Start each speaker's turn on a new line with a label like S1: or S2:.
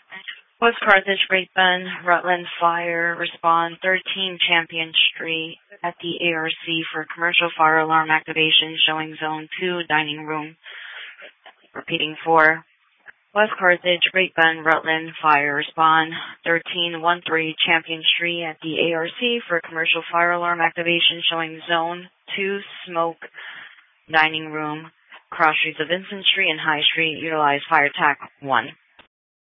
S1: West Carthage, Great Bend, Rutland Fire, respond 13 Champion Street at the ARC for commercial fire alarm activation showing Zone 2 dining room. Repeating 4. West Carthage, Great Bend, Rutland Fire, respond 1313 Champion Street at the ARC for commercial fire alarm activation showing Zone 2 smoke dining room. Cross streets of Vincent Street and High Street. Utilize fire TAC 1.